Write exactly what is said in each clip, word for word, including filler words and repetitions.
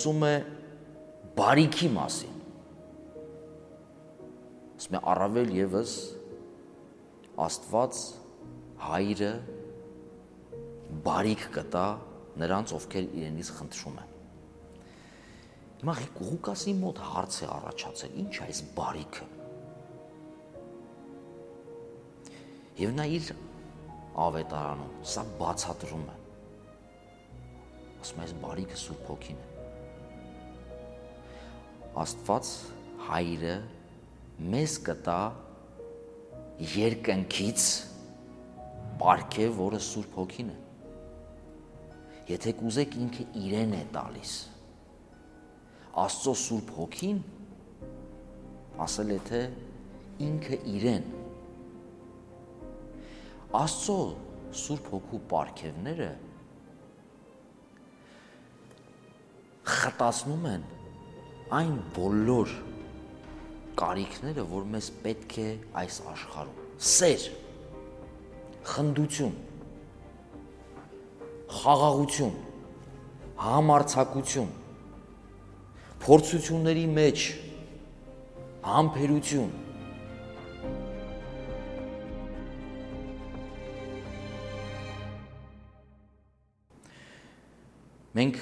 խոսում է բարիքի մասին։ Ասում է առավել եւս Աստված Հայրը բարիք կտա նրանց, ովքեր իրենից խնդրում են։ Հիմա Ղուկասի մոտ հարց է առաջացել. ինչ է այս բարիքը։ Եվ նա իր ավետարանում սա բացատրում է։ Ասում է, այս բարիքը Սուրբ Հոգին է։ Աստված Հայրը մեզ կտա երկնքից պարգև, որը Սուրբ Հոգին է։ Եթե կուզեք, ինքը իրեն է տալիս։ Աստծո Սուրբ Հոգին ասել է, թե ինքը իրեն։ Աստծո Սուրբ Հոգու պարգևները խտացնում են այն բոլոր կարիքները, որ մեզ պետք է այս աշխարհում։ Սեր, խնդություն, խաղաղություն, համարձակություն, փորձությունների մեջ համբերություն, մենք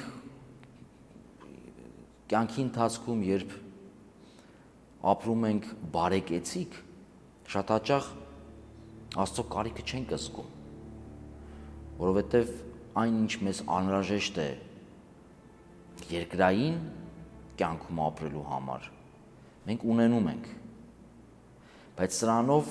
կյանքի ընթացքում, երբ ապրում ենք բարեկեցիկ, շատ հաճախ Աստծո կարիքը չենք զգում, որովհետև այն, ինչ մեզ անհրաժեշտ է երկրային կյանքում ապրելու համար, մենք ունենում ենք, բայց սրանով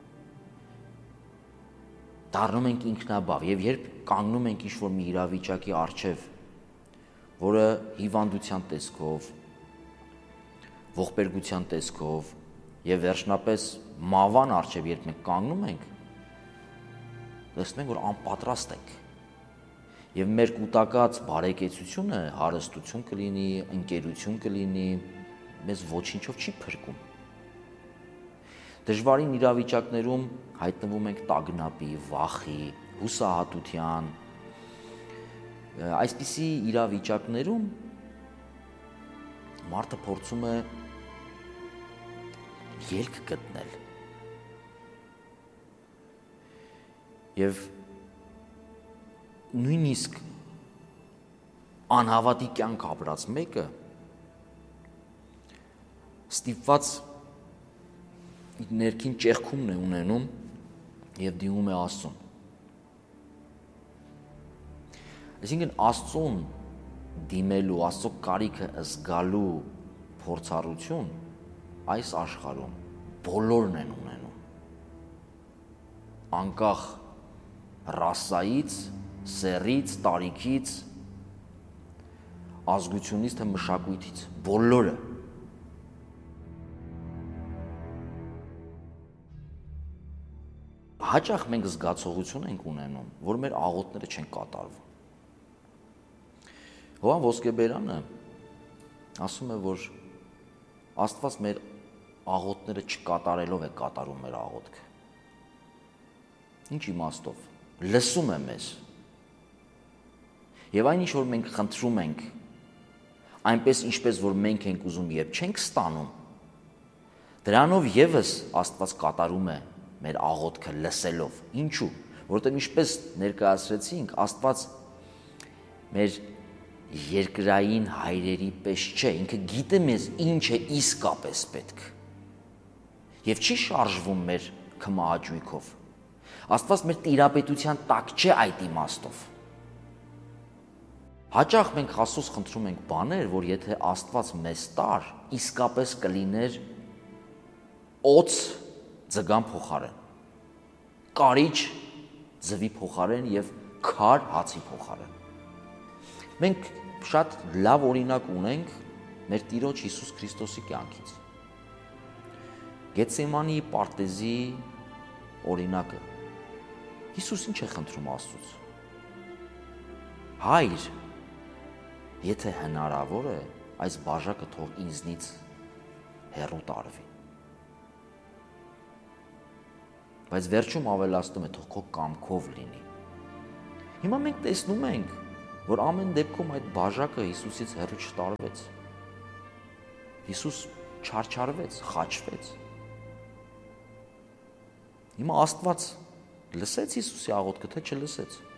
դառնում ենք ինքնաբավ, եւ երբ կանգնում ենք ինչ-որ մի իրավիճակի առջև, որը հիվանդության տեսքով, ողբերգության տեսքով եւ վերջնապես մավան առջև, երբ մենք կանգնում ենք, տեսնում ենք, որ անպատրաստ ենք։ Եվ մեր կուտակած բարեկեցությունը հարստություն կլինի, ընկերություն կլինի, մեզ ոչինչով չի փրկում։ Դժվարին իրավիճակներում հայտնվում ենք տագնապի, վախի, հուսահատության, այսպիսի իրավիճակներում մարդը փորձում է ելք գտնել եւ նույնիսկ անհավատի կյանք ապրած մեկը ստիպված ներքին ճեղքումն է ունենում եւ դիմում է Աստծուն։ Այսինքն Աստծուն դիմելու, Աստծո կարիքը զգալու փորձառություն այս աշխարհում բոլորն են ունենում։ Անկախ ռասայից, սեռից, տարիքից, ազգությունից, թե մշակույթից, բոլորը։ Հաճախ մենք զգացողություն ենք ունենում, որ մեր աղոթները չեն կատարվում։ Հովհան Ոսկեբերանը ասում է, որ Աստված մեր աղոթները չկատարելով է կատարում մեր աղոթքը։ Ինչ իմաստով։ Լսում է մեզ։ Եվ այն ինչ որ մենք խնդրում ենք, այնպես ինչպես որ մենք ենք ուզում, երբ չենք ստանում, դրանով եւս Աստված կատարում է մեր աղոթքը լսելով։ Ինչու՞։ Որովհետեւ ինչպես ներկայացրեցինք, Աստված մեր երկրային հայրերի պես չէ, ինքը գիտե մեզ ինչ է իսկապես պետք եւ չի շարժվում մեր քմահաճույքով։ Աստված մեր տիրապետության տակ չէ այդ իմաստով։ Հաճախ մենք Աստծուց խնդրում ենք բաներ, որ եթե Աստված մեզ տար, իսկապես կլիներ օծ ձգան փոխարեն, կարիճ ձվի փոխարեն եւ քար հացի փոխարեն։ Մենք շատ լավ օրինակ ունենք մեր Տիրոջ Հիսուս Քրիստոսի կյանքից։ Գեթսեմանի պարտեզի օրինակը։ Հիսուս ինչ է խնդրում Աստծուց։ Հայր, եթե հնարավոր է, այս բաժակը թող ինձնից հեռու տարվի։ Բայց վերջում ավելացնում է, թող քո կամքով լինի։ Հիմա մենք տեսնում ենք, որ ամեն դեպքում այդ բաժակը Հիսուսից հեռու չտարվեց։ Հիսուս չարչարվեց, խաչվեց։ Հիմա Աստված լսեց Հիսուսի աղոթքը, թե չլսեց։